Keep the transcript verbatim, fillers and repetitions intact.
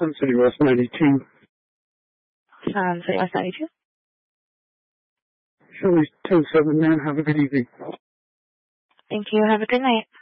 Sun City West ninety-two. Sun City West ninety-two. Shirley two seven, man. Have a good evening. Thank you. Have a good night.